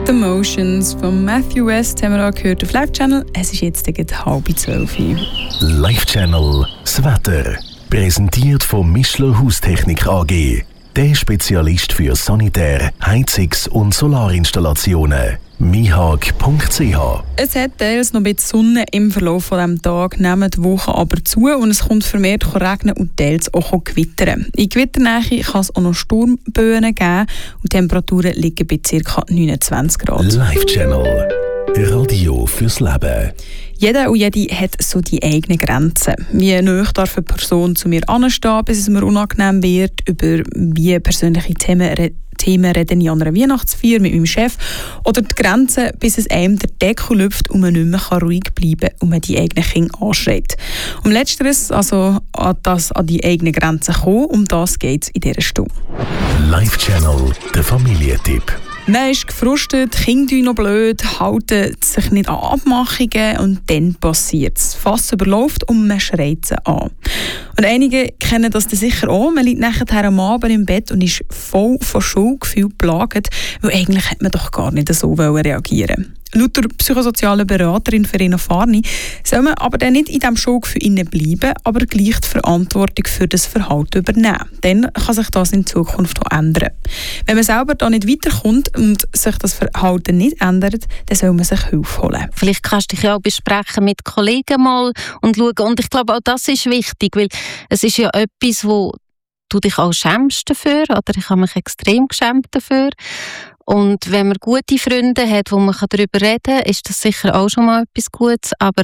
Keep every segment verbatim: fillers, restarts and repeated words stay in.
The Motions von Matthew West haben wir auch gehört auf Live Channel. Es ist jetzt gegen halb zwölf. Live Channel, das Wetter. Präsentiert von Mischler Haustechnik A G. Der Spezialist für Sanitär-, Heizungs- und Solarinstallationen. mihag punkt c h. Es hat teils noch ein bisschen Sonne im Verlauf dieses Tages, nehmen die Woche aber zu und es kommt vermehrt regnen und teils auch gewittern. In Gewitternähe kann es auch noch Sturmböen geben und die Temperaturen liegen bei ca. neunundzwanzig Grad. Live Channel, Radio fürs Leben. Jeder und jede hat so die eigenen Grenzen. Wie nahe darf eine Person zu mir anstehen, bis es mir unangenehm wird, über wie persönliche Themen reden. Themen reden ich an einer Weihnachtsfeier mit meinem Chef oder die Grenzen, bis es einem der Deckel lüpft und man nicht mehr ruhig bleiben kann und man die eigenen Kinder anschreit. Um Letzteres, also an, das, an die eigenen Grenzen kommen, um das geht es in dieser Stunde. Live Channel, der Familientipp. Man ist gefrustet, die Kinder sind noch blöd, halten sich nicht an Abmachungen und dann passiert es. Das Fass überläuft und man schreit sie an. Und einige kennen das dann sicher auch. Man liegt nachher am Abend im Bett und ist voll von Schuldgefühl geplagt, weil eigentlich hätte man doch gar nicht so reagieren wollen. Laut der psychosozialen Beraterin Verena Farni soll man aber dann nicht in diesem Schuldgefühl bleiben, aber gleich die Verantwortung für das Verhalten übernehmen. Dann kann sich das in Zukunft auch ändern. Wenn man selber da nicht weiterkommt und sich das Verhalten nicht ändert, dann soll man sich Hilfe holen. Vielleicht kannst du dich ja auch besprechen mit Kollegen mal und schauen. Und ich glaube, auch das ist wichtig, weil es ist ja etwas, wo du dich auch schämst dafür, oder ich habe mich extrem geschämt dafür. Und wenn man gute Freunde hat, wo man darüber reden kann, ist das sicher auch schon mal etwas Gutes. Aber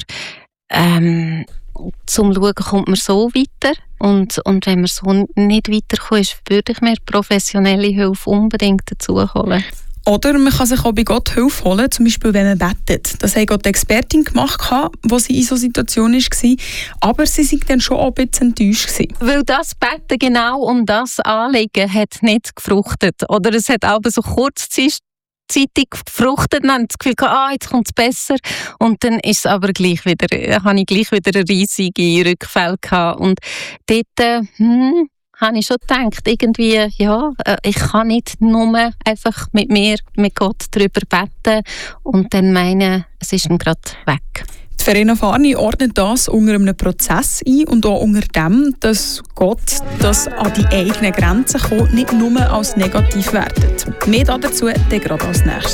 ähm, zum Schauen kommt man so weiter. Und, und wenn man so nicht weiterkommt, würde ich mir professionelle Hilfe unbedingt dazu holen. Oder man kann sich auch bei Gott Hilfe holen, zum Beispiel wenn man betet. Das hat Gott eine Expertin gemacht, als sie in so Situationen war. Aber sie war dann schon auch ein bisschen enttäuscht. Weil das Beten genau um das Anliegen hat nicht gefruchtet. Oder es hat aber so kurzzeitig gefruchtet. Dann haben sie das Gefühl, ah, jetzt kommt es besser. Und dann ist es aber gleich wieder, habe ich gleich wieder eine riesige Rückfälle gehabt. Und dort, hm, habe ich schon gedacht, irgendwie, ja, ich kann nicht nur einfach mit mir, mit Gott darüber beten und dann meinen, es ist dann gerade weg. Die Verena Farni ordnet das unter einem Prozess ein und auch unter dem, dass Gott das an die eigenen Grenzen kommt, nicht nur als negativ wertet. Mehr dazu dann gerade als nächstes.